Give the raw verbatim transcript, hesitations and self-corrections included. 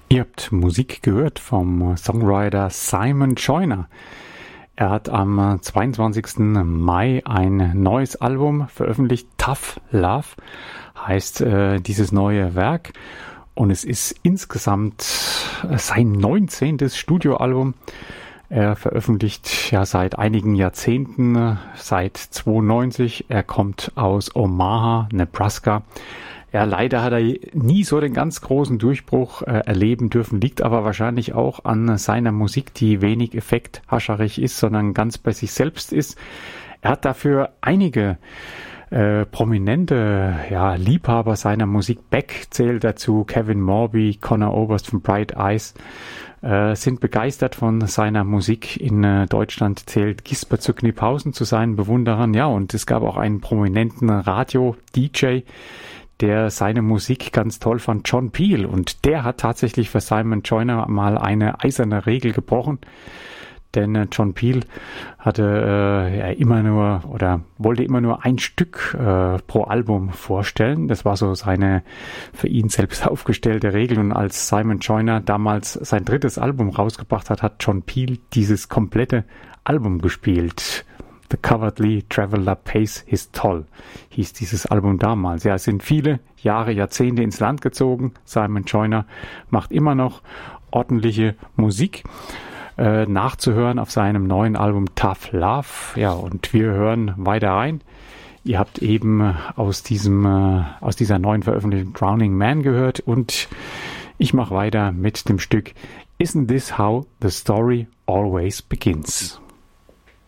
Ihr habt Musik gehört vom Songwriter Simon Joyner. Er hat am zweiundzwanzigsten Mai ein neues Album veröffentlicht. Tough Love heißt äh, dieses neue Werk. Und es ist insgesamt sein neunzehntes Studioalbum. Er veröffentlicht ja seit einigen Jahrzehnten, seit zweiundneunzig. Er kommt aus Omaha, Nebraska. Ja, leider hat er nie so den ganz großen Durchbruch äh, erleben dürfen, liegt aber wahrscheinlich auch an seiner Musik, die wenig effekthascherig ist, sondern ganz bei sich selbst ist. Er hat dafür einige äh, prominente ja, Liebhaber seiner Musik. Beck zählt dazu, Kevin Morby, Conor Oberst von Bright Eyes, äh, sind begeistert von seiner Musik. In äh, Deutschland zählt Gisbert zu Kniphausen zu seinen Bewunderern. Ja, und es gab auch einen prominenten Radio-D J, der seine Musik ganz toll fand, John Peel. Und der hat tatsächlich für Simon Joyner mal eine eiserne Regel gebrochen. Denn äh, John Peel hatte äh, ja immer nur oder wollte immer nur ein Stück äh, pro Album vorstellen. Das war so seine für ihn selbst aufgestellte Regel. Und als Simon Joyner damals sein drittes Album rausgebracht hat, hat John Peel dieses komplette Album gespielt. The Cowardly Traveler Pays His Toll hieß dieses Album damals. Ja, es sind viele Jahre, Jahrzehnte ins Land gezogen. Simon Joyner macht immer noch ordentliche Musik, äh, nachzuhören auf seinem neuen Album Tough Love. Ja, und wir hören weiter rein. Ihr habt eben aus diesem, äh, aus dieser neuen Veröffentlichung Drowning Man gehört und ich mache weiter mit dem Stück Isn't This How the Story Always Begins?